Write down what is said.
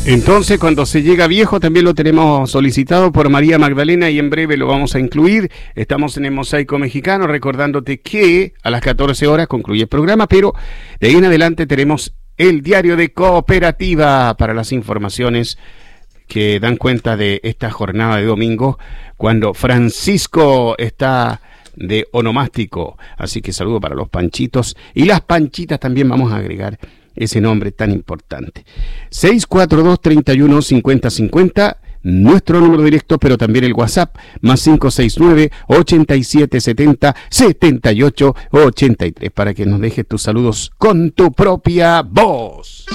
Entonces, cuando se llega viejo, también lo tenemos solicitado por María Magdalena y en breve lo vamos a incluir. Estamos en el Mosaico Mexicano, recordándote que a las 14 horas concluye el programa, pero de ahí en adelante tenemos el diario de Cooperativa para las informaciones que dan cuenta de esta jornada de domingo, cuando Francisco está de onomástico. Así que saludo para los panchitos y las panchitas también vamos a agregar ese nombre tan importante. 642-31-5050, nuestro número directo, pero también el WhatsApp, más 569-8770-7883, para que nos dejes tus saludos con tu propia voz.